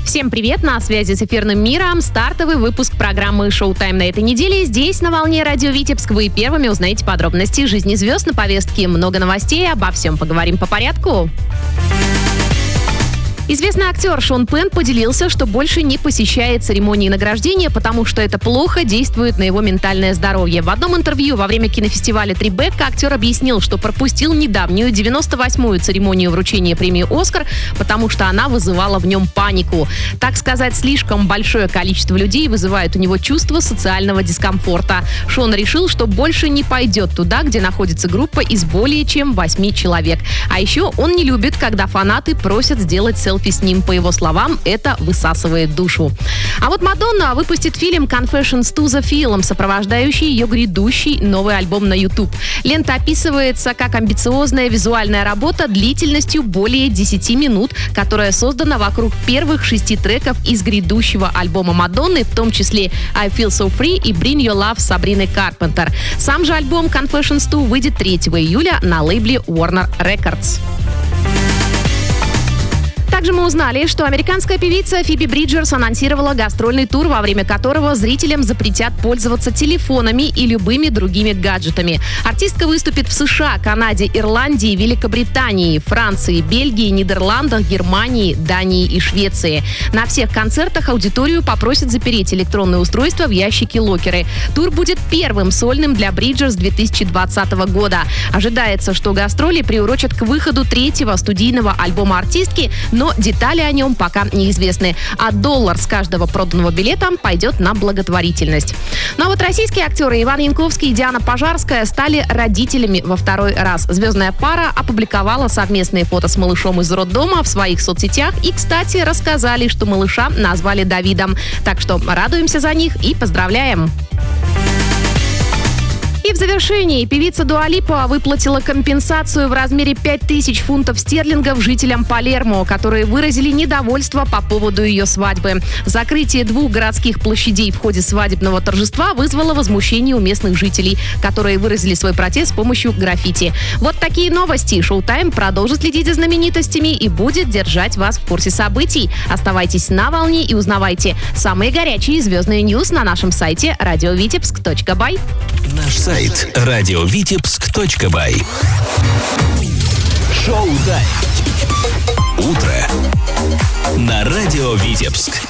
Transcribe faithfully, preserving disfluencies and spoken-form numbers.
Всем привет, на связи с эфирным миром. Стартовый выпуск программы «Шоу-тайм» на этой неделе. Здесь, на волне радио Витебск, вы первыми узнаете подробности жизни звезд. На повестке много новостей, обо всем поговорим по порядку. Известный актер Шон Пенн поделился, что больше не посещает церемонии награждения, потому что это плохо действует на его ментальное здоровье. В одном интервью во время кинофестиваля «Трибекка» актер объяснил, что пропустил недавнюю девяносто восьмую церемонию вручения премии «Оскар», потому что она вызывала в нем панику. Так сказать, слишком большое количество людей вызывает у него чувство социального дискомфорта. Шон решил, что больше не пойдет туда, где находится группа из более чем восьми человек. А еще он не любит, когда фанаты просят сделать селфи с ним. По его словам, это высасывает душу. А вот Мадонна выпустит фильм «Confessions to the Film», сопровождающий ее грядущий новый альбом на YouTube. Лента описывается как амбициозная визуальная работа длительностью более десяти минут, которая создана вокруг первых шести треков из грядущего альбома Мадонны, в том числе «I Feel So Free» и «Bring Your Love» Сабрины Карпентер. Сам же альбом «Confessions two» выйдет третьего июля на лейбле Warner Records. Также мы узнали, что американская певица Фиби Бриджерс анонсировала гастрольный тур, во время которого зрителям запретят пользоваться телефонами и любыми другими гаджетами. Артистка выступит в США, Канаде, Ирландии, Великобритании, Франции, Бельгии, Нидерландах, Германии, Дании и Швеции. На всех концертах аудиторию попросят запереть электронные устройства в ящики-локеры. Тур будет первым сольным для Бриджерс две тысячи двадцатого года. Ожидается, что гастроли приурочат к выходу третьего студийного альбома артистки, но детали о нем пока неизвестны. А доллар с каждого проданного билета пойдет на благотворительность. Ну а вот российские актеры Иван Янковский и Диана Пожарская стали родителями во второй раз. Звездная пара опубликовала совместные фото с малышом из роддома в своих соцсетях и, кстати, рассказали, что малыша назвали Давидом. Так что радуемся за них и поздравляем! И в завершении певица Дуа Липа выплатила компенсацию в размере пять тысяч фунтов стерлингов жителям Палермо, которые выразили недовольство по поводу ее свадьбы. Закрытие двух городских площадей в ходе свадебного торжества вызвало возмущение у местных жителей, которые выразили свой протест с помощью граффити. Вот такие новости. Шоу-тайм продолжит следить за знаменитостями и будет держать вас в курсе событий. Оставайтесь на волне и узнавайте самые горячие звездные ньюс на нашем сайте радио витебск точка бай. Наш сайт радио витебск точка бай. Шоу-тайм. Утро на радио Витебск.